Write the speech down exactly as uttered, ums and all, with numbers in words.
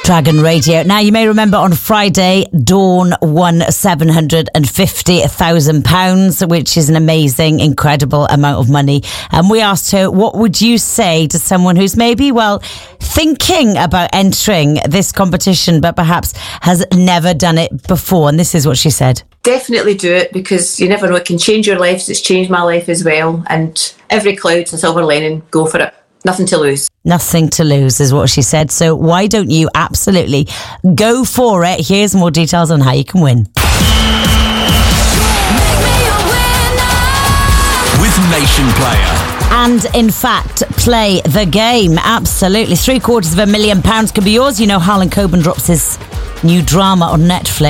Dragon Radio. Now, you may remember on Friday, Dawn won seven hundred fifty thousand pounds, which is an amazing, incredible amount of money. And we asked her, what would you say to someone who's maybe, well, thinking about entering this competition, but perhaps has never done it before? And this is what she said. Definitely do it, because you never know, it can change your life. It's changed my life as well. And every cloud's a silver lining. Go for it. Nothing to lose. Nothing to lose is what she said. So why don't you absolutely go for it? Here's more details on how you can win. With Nation Player. And in fact, play the game. Absolutely. Three quarters of a million pounds could be yours. You know, Harlan Coben drops his new drama on Netflix.